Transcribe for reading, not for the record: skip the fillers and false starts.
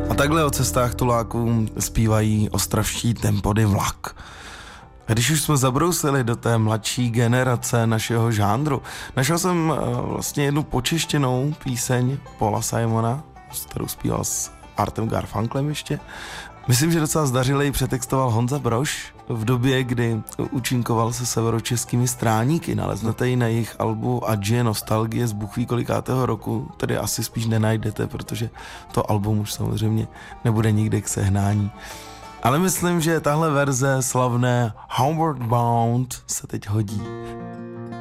A takhle o cestách tuláků zpívají ostravští Tempody Vlak. A když už jsme zabrousili do té mladší generace našeho žánru, našel jsem vlastně jednu počeštěnou píseň Paula Simona, kterou zpíval s Artem Garfunklem ještě. Myslím, že docela zdařile ji přetextoval Honza Brož v době, kdy účinkoval se severočeskými Stráníky. Naleznete ji na jejich albu Adžie nostalgie z Bůh ví kolikátého roku, tedy asi spíš nenajdete, protože to album už samozřejmě nebude nikde k sehnání. Ale myslím, že tahle verze slavné Homeward Bound se teď hodí.